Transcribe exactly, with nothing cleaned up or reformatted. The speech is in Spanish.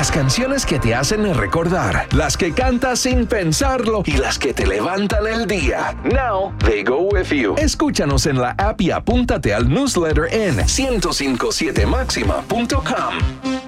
Las canciones que te hacen recordar, las que cantas sin pensarlo y las que te levantan el día. Now they go with you. Escúchanos en la app y apúntate al newsletter en ciento cincuenta y siete máxima punto com.